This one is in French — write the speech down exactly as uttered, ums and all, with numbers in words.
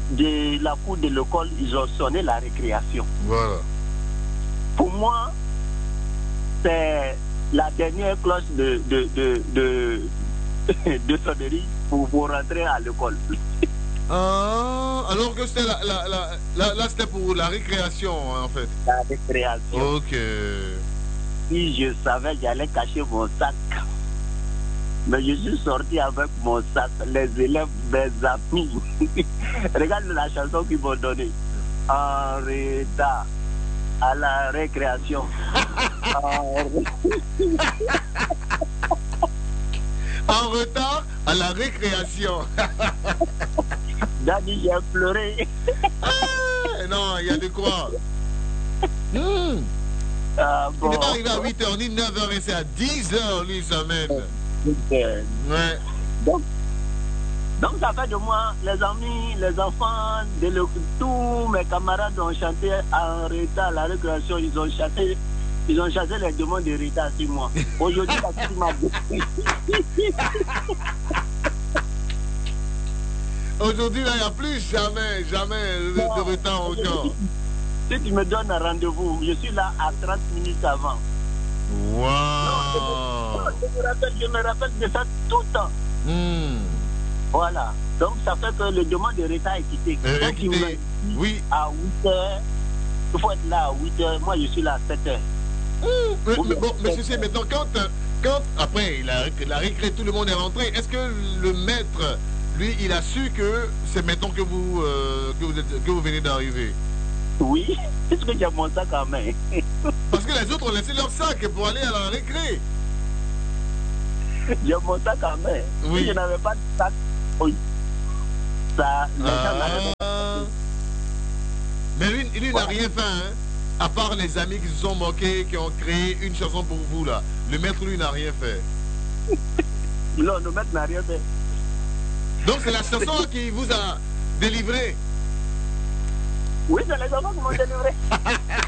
de la cour de l'école, ils ont sonné la récréation. Voilà. Pour moi, c'est la dernière cloche de, de, de, de, de sonnerie pour vous rentrer à l'école. Ah, alors que c'était la, la, la, la, là c'était pour la récréation en fait. La récréation. Ok. Si je savais, j'allais cacher mon sac. Mais je suis sorti avec mon sac. Les élèves, mes amis. Regarde la chanson qu'ils m'ont donnée. En retard à la récréation. En... en retard à la récréation. Dani, j'ai pleuré. Ah, non, il y a de quoi. Mmh. Ah, bon. Il n'est pas arrivé à huit heures ni neuf heures et c'est à dix heures, lui, ça mène. Ouais. Donc, donc, ça fait de moi, les amis, les enfants, de le, tous mes camarades ont chanté en retard à la récréation. Ils ont chanté, ils ont chanté les demandes de retard sur moi. Aujourd'hui, la fille m'a dit. Aujourd'hui, là, il n'y a plus jamais, jamais de, de retard encore. Si tu me donnes un rendez-vous, je suis là à trente minutes avant. Wow. Non, je, me rappelle, je me rappelle de ça tout le temps. Mm. Voilà. Donc, ça fait que le demande de retard est quitté. Euh, Donc, il me dit oui. à huit heures, il faut être là à huit heures. Moi, je suis là à sept heures. Mm. Mais, mais, bon, mais je sais, maintenant, quand, quand après, il a, il a récré, tout le monde est rentré, est-ce que le maître, lui, il a su que c'est maintenant que vous, euh, que vous, êtes, que vous venez d'arriver? Oui, est-ce que j'ai mon sac en main? Parce que les autres ont laissé leur sac pour aller à la récré. J'ai mon sac en main. Oui. Si je n'avais pas de sac, oui. Ça, les ah. gens n'avaient pas. Mais lui, lui voilà. n'a rien fait, hein. À part les amis qui se sont moqués, qui ont créé une chanson pour vous, là. Le maître, lui, n'a rien fait. Non, le maître n'a rien fait. Donc, c'est la chanson qui vous a délivré. Oui, c'est les enfants qui m'ont délivré.